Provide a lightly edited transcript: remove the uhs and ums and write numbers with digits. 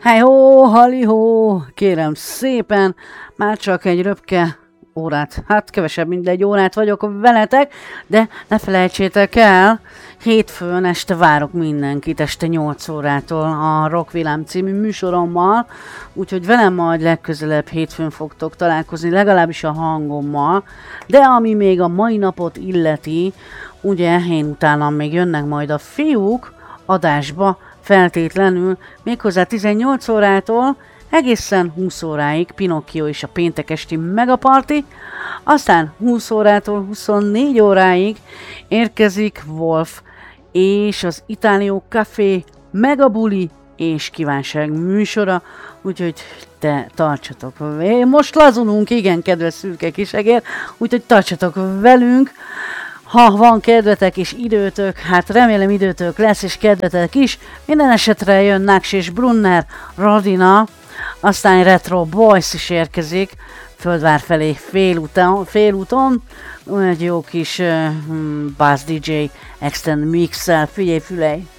Hejhó, halihó, kérem szépen, már csak egy röpke órát, hát kevesebb mint egy órát vagyok veletek, de ne felejtsétek el, hétfőn este várok mindenkit, este 8 órától a Rockvillám című műsorommal, úgyhogy velem majd legközelebb hétfőn fogtok találkozni, legalábbis a hangommal, de ami még a mai napot illeti, ugye én utánam még jönnek majd a fiúk adásba, feltétlenül, méghozzá 18 órától egészen 20 óráig Pinocchio és a péntek esti megaparti, aztán 20 órától 24 óráig érkezik Wolf és az Itálió Café megabuli és kívánság műsora, úgyhogy te tartsatok. Most lazulunk, igen, kedves szürke kisegér, úgyhogy tartsatok velünk. Ha van kedvetek és időtök, hát remélem időtök lesz és kedvetek is, minden esetre jön Nax és Brunner, Radina, aztán Retro Boys is érkezik, Földvár felé félúton, egy jó kis Bass DJ Extend Mix-el, figyelj fülej!